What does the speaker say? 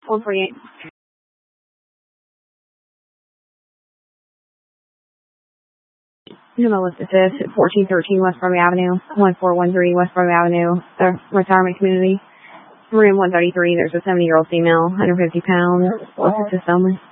148. I'm going to list assist at 1413 West Broadway Avenue, 1413 West Broadway Avenue, the retirement community. Room 133, there's a 70-year-old female, 150 pounds, list assist only.